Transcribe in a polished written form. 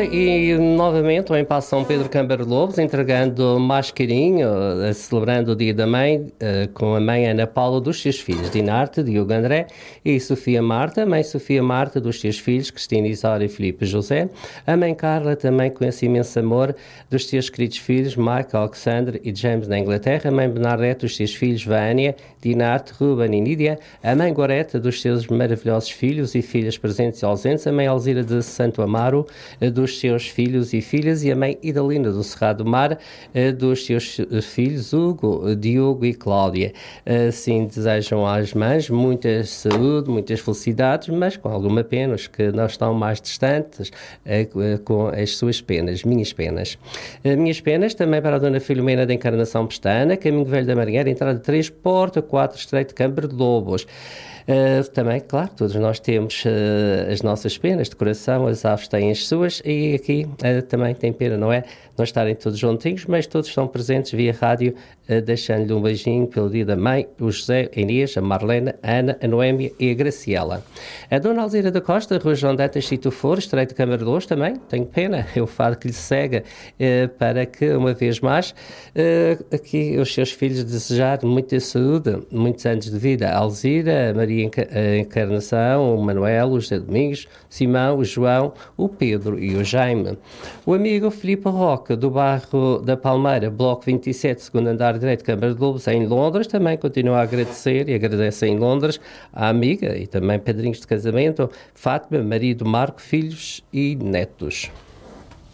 e novamente em São Pedro Câmara de Lobos, entregando mais carinho, celebrando o Dia da Mãe, com a mãe Ana Paula dos seus filhos, Dinarte, Diogo André e Sofia Marta, a mãe Sofia Marta dos seus filhos, Cristina Isaura e Filipe José, a mãe Carla também com esse imenso amor dos seus queridos filhos, Michael, Alexandre e James da Inglaterra, a mãe Bernadette dos seus filhos, Vânia, Dinarte, Ruben e Nídia, a mãe Goreta dos seus maravilhosos filhos e filhas presentes e ausentes, a mãe Alzira de Santo Amaro, dos seus filhos e filhas, e a mãe Idalina do Cerrado do Mar, dos seus filhos Hugo, Diogo e Cláudia. Assim desejam às mães muita saúde, muitas felicidades, mas com alguma pena, os que não estão mais distantes, com as suas penas, minhas penas. Minhas penas também para a Dona Filomena da Encarnação Pestana, Caminho Velho da Marinheira, entrada 3, Porta 4, Estreito de Câmara de Lobos. Também, claro, todos nós temos as nossas penas de coração, as aves têm as suas, e aqui também tem pena, não é? Não estarem todos juntinhos, mas todos estão presentes via rádio, deixando-lhe um beijinho pelo Dia da Mãe, o José, a Inês, a Marlena, a Ana, a Noémia e a Graciela. A Dona Alzira da Costa, Rua João Dantas, Sítio Foro, Estreito de Câmara de Lobos, também tenho pena, é o fado que lhe cega, para que, uma vez mais, aqui os seus filhos desejar muita saúde, muitos anos de vida. A Alzira, a Maria Encarnação, o Manuel, o José Domingos, o Simão, o João, o Pedro e o Jaime. O amigo Filipe Roca, do bairro da Palmeira, Bloco 27, segundo andar direito, Câmara de Lobos, em Londres, também continua a agradecer e agradece em Londres à amiga e também padrinhos de casamento, Fátima, marido Marco, filhos e netos.